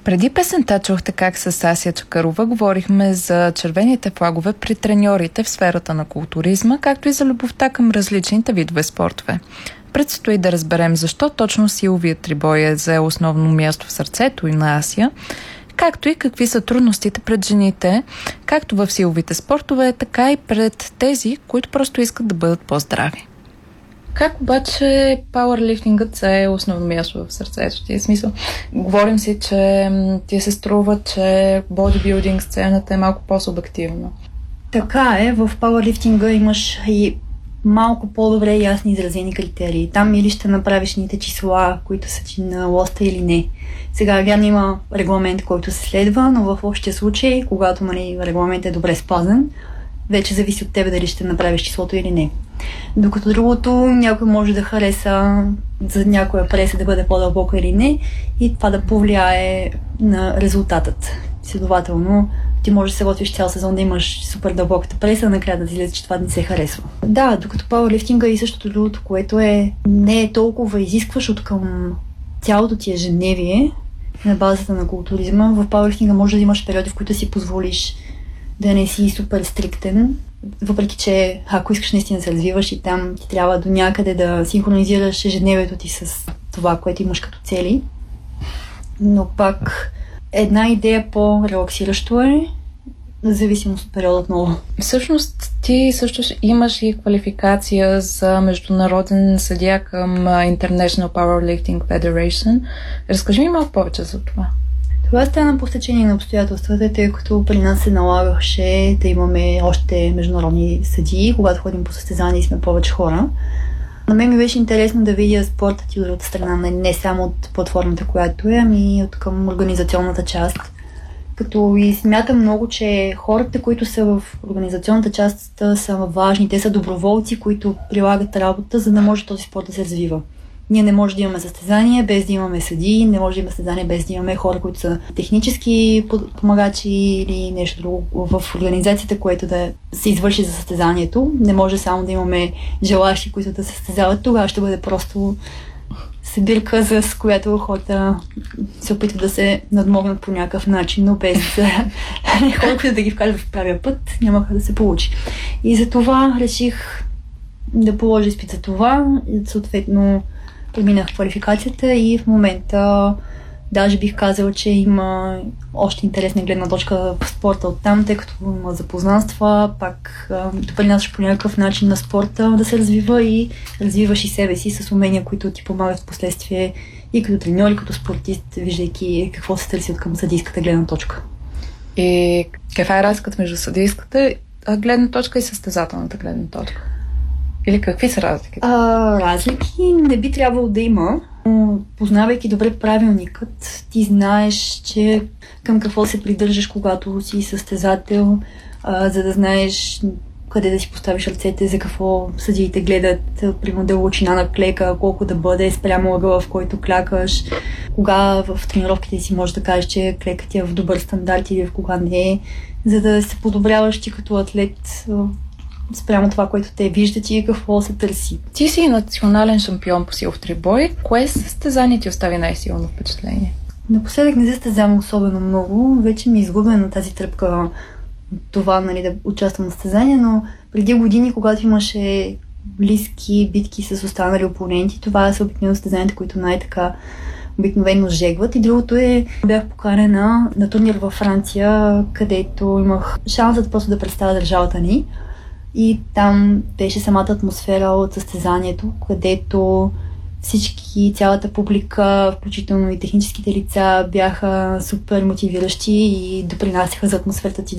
Преди песента чухте как с Ася Чакърова говорихме за червените флагове при треньорите в сферата на културизма, както и за любовта към различните видове спортове. Предстои да разберем защо точно силовият трибой е заел основно място в сърцето и на Ася, както и какви са трудностите пред жените, както в силовите спортове, така и пред тези, които просто искат да бъдат по-здрави. Как обаче пауърлифтингът е основно място в сърцето ти? В смисъл, говорим си, че ти се струва, че бодибилдинг сцената е малко по-субективна. Така е, в пауърлифтинга имаш и малко по-добре ясни изразени критерии. Там или ще направиш ните числа, които са ти на лоста или не. Сега вярно има регламент, който се следва, но в общия случай, когато регламент е добре спазен, вече зависи от тебе дали ще направиш числото или не. Докато другото, някой може да хареса за някоя преса да бъде по-дълбока или не и това да повлияе на резултатът. Следователно, ти можеш да се готвиш цял сезон да имаш супер дълбоката преса, а накрая да ти излезе, че това не се харесва. Да, докато пауърлифтинга и същото другото, което не е толкова изискващо към цялото ти ежедневие на базата на културизма. В пауърлифтинга може да имаш периоди, в които си позволиш да не си супер стриктен, въпреки че ако искаш наистина да се развиваш и там ти трябва до някъде да синхронизираш ежедневието ти с това, което имаш като цели. Но пак една идея по-релаксиращо е, в зависимост от периода отново. Всъщност ти също имаш и квалификация за международен съдия към International Powerlifting Federation. Разкажи ми малко повече за това. Това стана по стечение на обстоятелствата, тъй като при нас се налагаше да имаме още международни съдии, когато ходим по състезания и сме повече хора. На мен ми беше интересно да видя спорта ти от другата страна, не само от платформата, която е, ами от към организационната част. Като и смятам много, че хората, които са в организационната част, са важни. Те са доброволци, които прилагат работа, за да може този спорт да се развива. Ние не можем да имаме състезания без да имаме съдии, не може да имаме състезания без да имаме хора, които са технически помагачи или нещо друго в организацията, което да се извърши за състезанието. Не може само да имаме желащи, които да се състезават. Тогава ще бъде просто събирка, с която хората се опитват да се надмогнат по някакъв начин, но без хора, които да ги вкарат в правия път, нямаха да се получи. И за това реших да положа изпит за това. Съответно, преминах квалификацията и в момента даже бих казала, че има още интересна гледна точка в спорта оттам, тъй като има запознанства, пак допринасяш по някакъв начин на спорта да се развива и развиваш и себе си с умения, които ти помагат в последствие и като треньор, и като спортист, виждайки какво се търси от към съдийската гледна точка. И каква е разликата между съдийската гледна точка и състезателната гледна точка? Или какви са разликите? Разлики не би трябвало да има. Познавайки добре правилникът, ти знаеш, че към какво се придържаш, когато си състезател, за да знаеш къде да си поставиш ръцете, за какво съдиите гледат, примерно дълбочина на клека, колко да бъде спрямо ъгъла, в който клякаш, кога в тренировките си можеш да кажеш, че клекът е в добър стандарт или в кога не е, за да се подобряваш ти като атлет спрямо това, което те виждат и какво се търси. Ти си национален шампион по силов трибой. Кое състезание ти остави най-силно впечатление? Напоследък не състезавам особено много. Вече ми е изгубена тази тръпка това, да участвам в състезание, но преди години, когато имаше близки битки с останали опоненти, това са обикновено състезанията, които най-така обикновено жегват. И другото бях поканена на турнир във Франция, където имах шансът просто да представя държавата ни. И там беше самата атмосфера от състезанието, където всички, цялата публика, включително и техническите лица, бяха супер мотивиращи и допринасяха за атмосферата ти